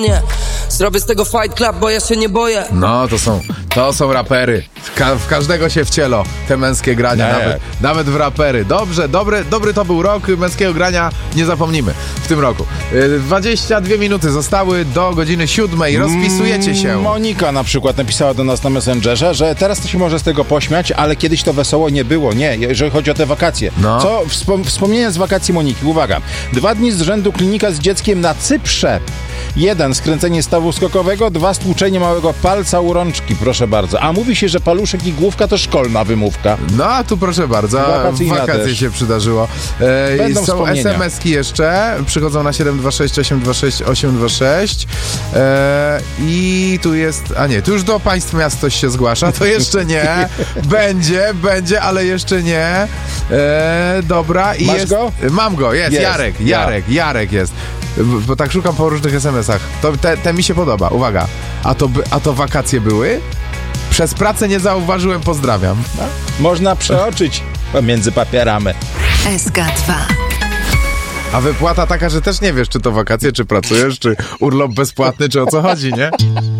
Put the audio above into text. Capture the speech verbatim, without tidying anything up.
Nie, zrobię z tego fight club, bo ja się nie boję. No, to są, to są rapery. Ka- w każdego się wcielo te męskie grania, Nie. nawet, nawet w rapery. Dobrze, dobry, dobry to był rok męskiego grania, nie zapomnimy w tym roku. Yy, dwadzieścia dwie minuty zostały do godziny siódmej. Rozpisujecie się. Monika na przykład napisała do nas na Messengerze, że teraz to się może z tego pośmiać, ale kiedyś to wesoło nie było. Nie, jeżeli chodzi o te wakacje. No. Co wspom- wspomnienia z wakacji Moniki. Uwaga. Dwa dni z rzędu klinika z dzieckiem na Cyprze. Jeden, skręcenie stawu skokowego, dwa, stłuczenie małego palca u rączki, proszę bardzo. A mówi się, że paluszek i główka to szkolna wymówka. No, a tu proszę bardzo, Wakacyjna wakacje też. się przydarzyło. E, Będą i są wspomnienia. es em eski jeszcze, przychodzą na siedem dwa sześć osiem dwa sześć osiem dwa sześć e, i tu jest, a nie, tu już do państw miast ktoś się zgłasza, to jeszcze nie, będzie, będzie, ale jeszcze nie. E, dobra. I Masz jest, go? Mam go, jest, Jest. Jarek, Ja. Jarek, Jarek jest. Bo tak szukam po różnych es em esach. To, te, te mi się podoba, uwaga. A to, by, a to wakacje były? Przez pracę nie zauważyłem, pozdrawiam. Można przeoczyć pomiędzy papierami. S K dwa. A wypłata taka, że też nie wiesz, czy to wakacje, czy pracujesz, czy urlop bezpłatny, czy o co chodzi, nie?